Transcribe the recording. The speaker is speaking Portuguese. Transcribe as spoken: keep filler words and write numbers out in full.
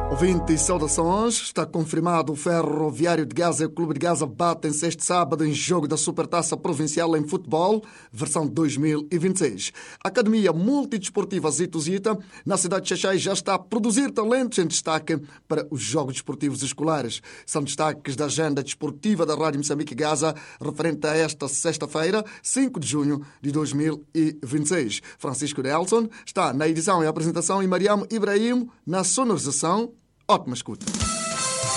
Ouvinte e saudações, está confirmado o Ferroviário de Gaza e o Clube de Gaza batem-se este sábado em jogo da Supertaça Provincial em Futebol, versão dois mil e vinte e seis. A Academia Multidesportiva Zito Zita, na cidade de Xaxai, já está a produzir talentos em destaque para os Jogos Desportivos Escolares. São destaques da agenda desportiva da Rádio Moçambique Gaza, referente a esta sexta-feira, cinco de junho de dois mil e vinte e seis. Francisco Nelson está na edição e apresentação e Mariam Ibrahim na sonorização. Ótima escuta.